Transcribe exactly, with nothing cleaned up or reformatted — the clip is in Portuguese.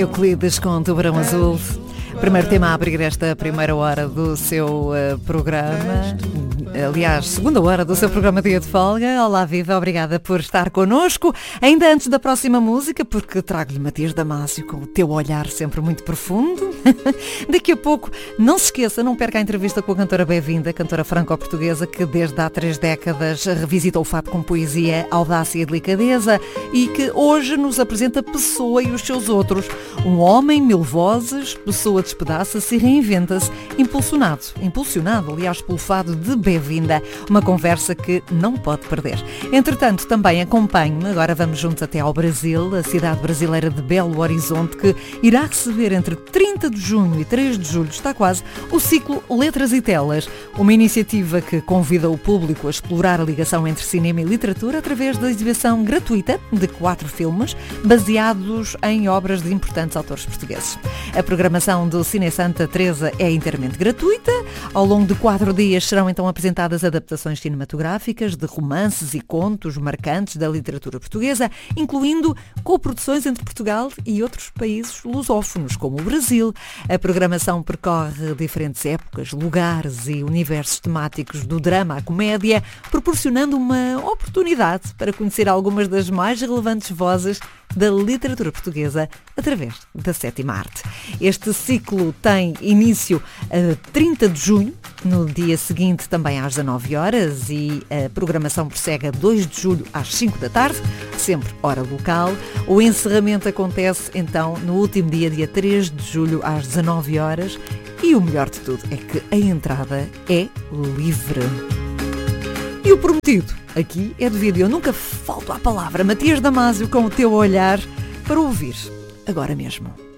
Euclides com Tubarão Azul. Primeiro tema a abrir esta primeira hora do seu uh, programa. Aliás, segunda hora do seu programa Dia de Folga. Olá, viva, obrigada por estar connosco. Ainda antes da próxima música, porque trago-lhe Matias Damasio com o teu olhar sempre muito profundo. Daqui a pouco, não se esqueça, não perca a entrevista com a cantora Bevinda, cantora franco-portuguesa que desde há três décadas revisita o fado com poesia, audácia e delicadeza e que hoje nos apresenta Pessoa e os seus outros. Um homem, mil vozes, Pessoa despedaça-se e reinventa-se, impulsionado, impulsionado, aliás, pelo fado de Bevinda. Vinda, uma conversa que não pode perder. Entretanto, também acompanhe-me, agora vamos juntos até ao Brasil, a cidade brasileira de Belo Horizonte, que irá receber entre trinta de junho e três de julho, está quase, o ciclo Letras e Telas, uma iniciativa que convida o público a explorar a ligação entre cinema e literatura através da exibição gratuita de quatro filmes baseados em obras de importantes autores portugueses. A programação do Cine Santa Teresa é inteiramente gratuita. Ao longo de quatro dias serão então apresentadas adaptações cinematográficas de romances e contos marcantes da literatura portuguesa, incluindo coproduções entre Portugal e outros países lusófonos, como o Brasil. A programação percorre diferentes épocas, lugares e universos temáticos do drama à comédia, proporcionando uma oportunidade para conhecer algumas das mais relevantes vozes da literatura portuguesa através da sétima arte. Este ciclo tem início a trinta de junho, no dia seguinte também às dezanove horas e a programação prossegue a dois de julho às cinco da tarde, sempre hora local. O encerramento acontece então no último dia, dia três de julho às dezanove horas e o melhor de tudo é que a entrada é livre. E o prometido aqui é devido, eu nunca falto à palavra, Matias Damasio com o teu olhar para ouvir agora mesmo.